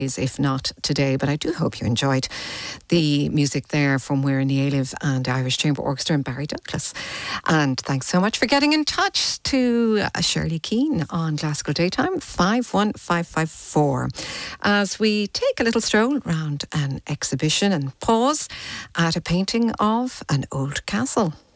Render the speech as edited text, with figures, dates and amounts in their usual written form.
if not today. But I do hope you enjoyed the music there from Where Níalimh and Irish Chamber Orchestra and Barry Douglas. And thanks so much for getting in touch to Shirley Keane on Glasgow Daytime 51554 as we take a little stroll around an exhibition and pause at a painting of an old castle.